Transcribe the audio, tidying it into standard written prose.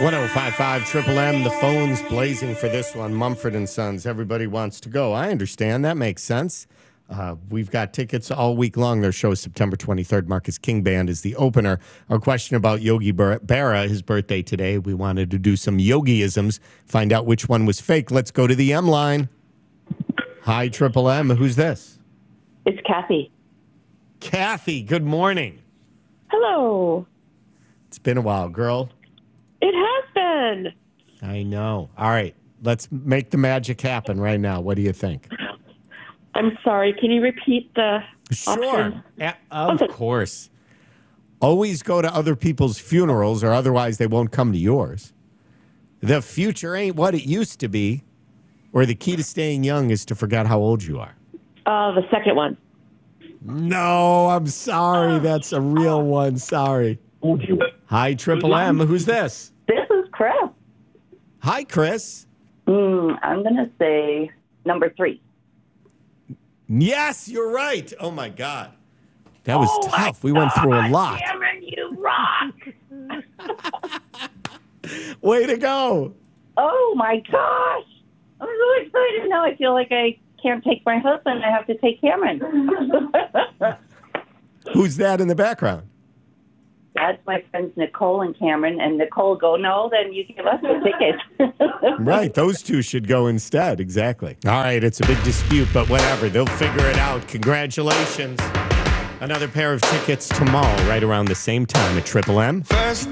1055 Triple M. The phone's blazing for this one. Mumford and Sons. Everybody wants to go. I understand. That makes sense. We've got tickets all week long. Their show is September 23rd. Marcus King Band is the opener. Our question about Yogi Berra, his birthday today. We wanted to do some Yogi-isms, find out which one was fake. Let's go to the M line. Hi, Triple M. Who's this? It's Kathy. Kathy, good morning. Hello. It's been a while, girl. It has been. I know. All right. Let's make the magic happen right now. What do you think? I'm sorry. Can you repeat the Sure. options? Of course. Always go to other people's funerals or otherwise they won't come to yours. The future ain't what it used to be. Or the key to staying young is to forget how old you are. The second one. No, I'm sorry. That's a real one. Sorry. Hi, Triple M. Who's this? This is Chris. Hi, Chris. I'm going to say number 3. Yes, you're right. Oh, my God. That was tough. We went through a lot. Cameron, you rock. Way to go. Oh, my gosh. I'm so excited now. I feel like I can't take my husband. I have to take Cameron. Who's that in the background? That's my friends Nicole and Cameron. And Nicole go, no, then you give us the tickets. Right. Those two should go instead. Exactly. All right. It's a big dispute, but whatever. They'll figure it out. Congratulations. Another pair of tickets tomorrow, right around the same time at Triple M. First